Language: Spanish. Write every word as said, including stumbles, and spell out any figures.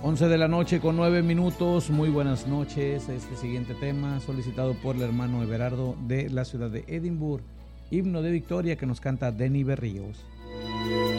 once de la noche con nueve minutos. Muy buenas noches. Este siguiente tema solicitado por el hermano Everardo de la ciudad de Edimburgo. Himno de Victoria que nos canta Denny Berríos.